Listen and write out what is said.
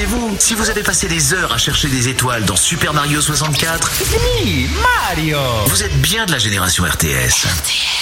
vous, si vous avez passé des heures à chercher des étoiles dans Super Mario 64, Oui, Mario. vous êtes bien de la génération RTS.